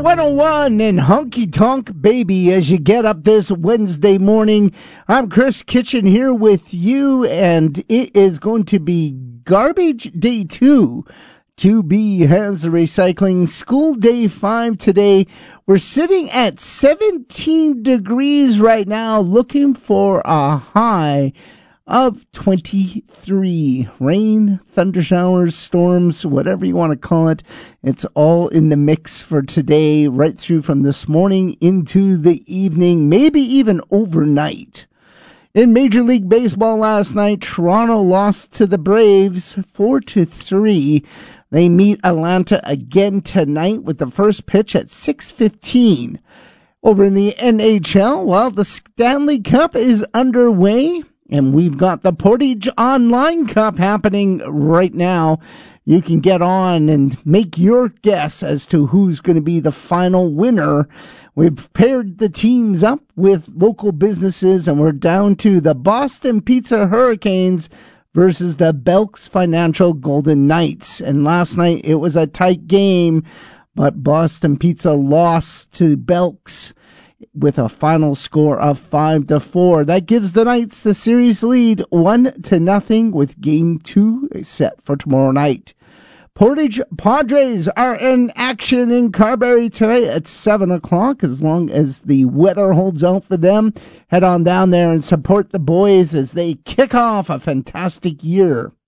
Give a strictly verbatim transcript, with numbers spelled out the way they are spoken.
one oh one and Honky Tonk Baby as you get up this Wednesday morning. I'm Chris Kitchen here with you, and it is going to be garbage day two. two B has the recycling. School day five today. We're sitting at seventeen degrees right now, looking for a high of twenty-three. Rain, thunder showers, storms, whatever you want to call it. It's all in the mix for today, right through from this morning into the evening, maybe even overnight. In Major League Baseball last night, Toronto lost to the Braves four to three. They meet Atlanta again tonight with the first pitch at six fifteen. Over in the N H L, well, the Stanley Cup is underway. And we've got the Portage Online Cup happening right now. You can get on and make your guess as to who's going to be the final winner. We've paired the teams up with local businesses, and we're down to the Boston Pizza Hurricanes versus the Belks Financial Golden Knights. And last night it was a tight game, but Boston Pizza lost to Belks with a final score of five to four. That gives the Knights the series lead one to nothing, with game two set for tomorrow night. Portage Padres are in action in Carberry today at seven o'clock. As long as the weather holds out for them, head on down there and support the boys as they kick off a fantastic year.